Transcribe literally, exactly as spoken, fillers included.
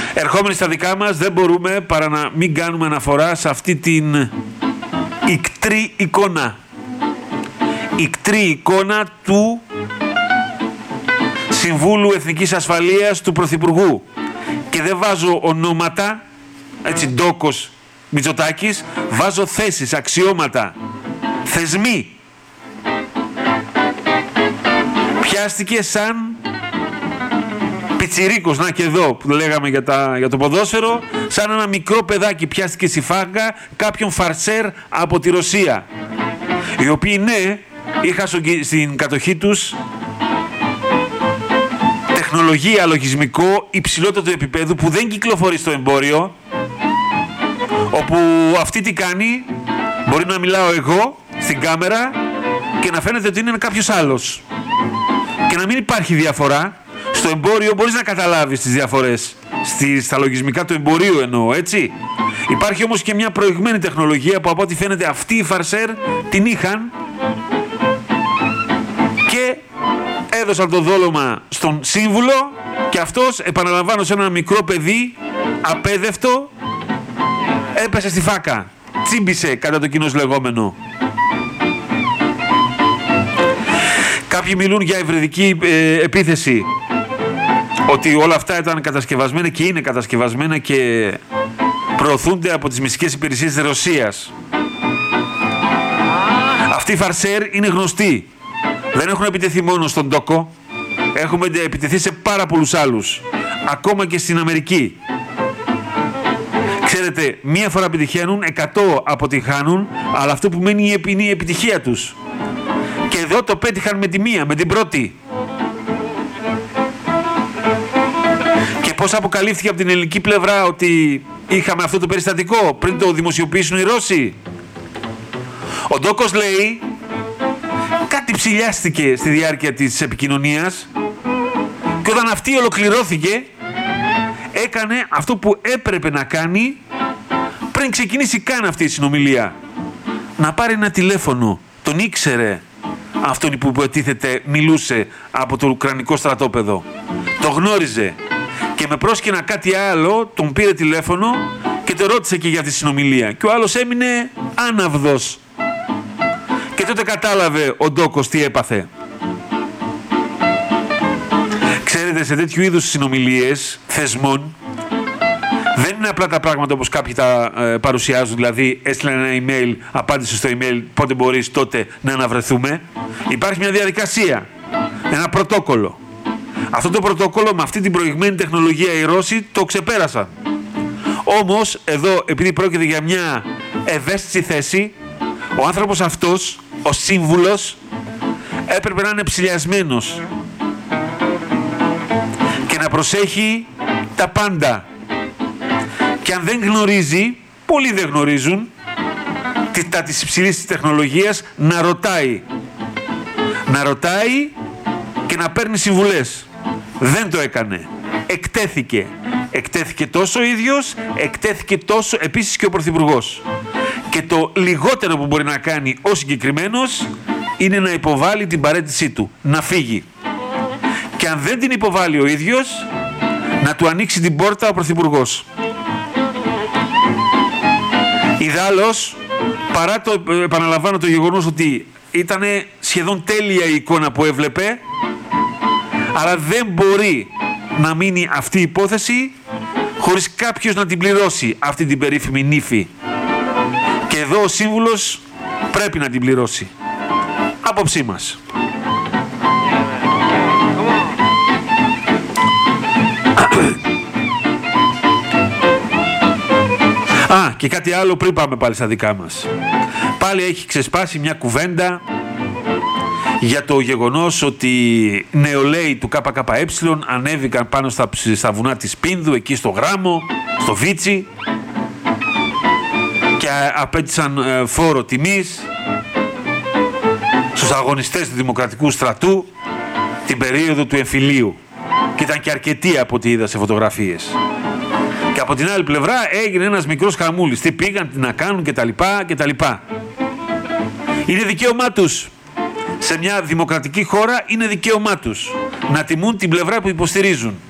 Ερχόμενοι στα δικά μας, δεν μπορούμε παρά να μην κάνουμε αναφορά σε αυτή την ικτρή εικόνα. Ικτρή εικόνα του Συμβούλου Εθνικής Ασφαλείας του Πρωθυπουργού. Και δεν βάζω ονόματα, έτσι Ντόκος, Μητσοτάκης, βάζω θέσεις, αξιώματα, θεσμοί. Πιάστηκε σαν πιτσιρίκος, να και εδώ που λέγαμε για, τα, για το ποδόσφαιρο, σαν ένα μικρό παιδάκι πιάστηκε στη φάγκα κάποιον φαρσέρ από τη Ρωσία, οι οποίοι ναι, είχαν στην κατοχή τους τεχνολογία, λογισμικό υψηλότερο επίπεδου που δεν κυκλοφορεί στο εμπόριο, όπου αυτή τι κάνει, μπορεί να μιλάω εγώ στην κάμερα και να φαίνεται ότι είναι κάποιος άλλος και να μην υπάρχει διαφορά. Στο εμπόριο μπορείς να καταλάβεις τις διαφορές, στη, στα λογισμικά του εμπορίου εννοώ, έτσι. Υπάρχει όμως και μια προηγμένη τεχνολογία που από ό,τι φαίνεται αυτοί οι φαρσέρ την είχαν και έδωσαν το δόλωμα στον σύμβουλο και αυτός, επαναλαμβάνω, σε ένα μικρό παιδί απέδευτο, έπεσε στη φάκα, τσίμπησε κατά το κοινώς λεγόμενο. Κάποιοι μιλούν για ευρυδική ε, επίθεση, ότι όλα αυτά ήταν κατασκευασμένα και είναι κατασκευασμένα και προωθούνται από τις μυστικές υπηρεσίες της Ρωσίας. Αυτοί οι φαρσέρ είναι γνωστοί. Δεν έχουν επιτεθεί μόνο στον Ντόκο, έχουμε επιτεθεί σε πάρα πολλούς άλλους, ακόμα και στην Αμερική. Ξέρετε, μία φορά επιτυχαίνουν, εκατό αποτυχάνουν, αλλά αυτό που μένει είναι η επιτυχία τους. Και εδώ το πέτυχαν με τη μία, με την πρώτη. Και πώς αποκαλύφθηκε από την ελληνική πλευρά ότι είχαμε αυτό το περιστατικό πριν το δημοσιοποιήσουν οι Ρώσοι? Ο Ντόκος λέει, κάτι ψηλιάστηκε στη διάρκεια της επικοινωνίας και όταν αυτή ολοκληρώθηκε έκανε αυτό που έπρεπε να κάνει πριν ξεκινήσει καν αυτή η συνομιλία. Να πάρει ένα τηλέφωνο. Τον ήξερε αυτόν που υποτίθεται μιλούσε από το ουκρανικό στρατόπεδο. Το γνώριζε και με πρόσκαινα κάτι άλλο τον πήρε τηλέφωνο και το ρώτησε και για τη συνομιλία. Και ο άλλος έμεινε άναυδος. Και τότε κατάλαβε ο Ντόκος τι έπαθε. Ξέρετε, σε τέτοιου είδους συνομιλίες θεσμών δεν είναι απλά τα πράγματα όπως κάποιοι τα ε, παρουσιάζουν, δηλαδή έστειλε ένα email, απάντησε στο email, πότε μπορείς τότε να αναβρεθούμε. Υπάρχει μια διαδικασία, ένα πρωτόκολλο. Αυτό το πρωτόκολλο με αυτή την προηγμένη τεχνολογία οι Ρώσοι το ξεπέρασαν. Όμως εδώ, επειδή πρόκειται για μια ευαίσθητη θέση, ο άνθρωπος αυτός, ο σύμβουλος, έπρεπε να είναι ψηλιασμένος και να προσέχει τα πάντα. Και αν δεν γνωρίζει, πολλοί δεν γνωρίζουν, τα της υψηλής τεχνολογίας, να ρωτάει. Να ρωτάει και να παίρνει συμβουλές. Δεν το έκανε. Εκτέθηκε. Εκτέθηκε τόσο ο ίδιος, εκτέθηκε τόσο επίσης και ο Πρωθυπουργός. Και το λιγότερο που μπορεί να κάνει ο συγκεκριμένος είναι να υποβάλει την παραίτησή του, να φύγει. Και αν δεν την υποβάλει ο ίδιος, να του ανοίξει την πόρτα ο Πρωθυπουργός. Ιδάλλως, παρά το, επαναλαμβάνω, το γεγονός ότι ήταν σχεδόν τέλεια η εικόνα που έβλεπε, αλλά δεν μπορεί να μείνει αυτή η υπόθεση χωρίς κάποιος να την πληρώσει αυτή την περίφημη νύφη. Και εδώ ο σύμβουλος πρέπει να την πληρώσει. Άποψή μας. Α, και κάτι άλλο πριν πάμε πάλι στα δικά μας. Πάλι έχει ξεσπάσει μια κουβέντα για το γεγονός ότι νεολαίοι του ΚΚΕ ανέβηκαν πάνω στα, στα βουνά της Πίνδου, εκεί στο Γράμμο, στο Βίτσι, και απέτυσαν φόρο τιμής στους αγωνιστές του Δημοκρατικού Στρατού την περίοδο του εμφυλίου. Και ήταν και αρκετοί από ό,τι είδα σε φωτογραφίες. Και από την άλλη πλευρά έγινε ένας μικρός χαμούλης. Τι πήγαν, τι να κάνουν κτλ. κτλ. Είναι δικαίωμά τους. Σε μια δημοκρατική χώρα είναι δικαίωμά τους να τιμούν την πλευρά που υποστηρίζουν.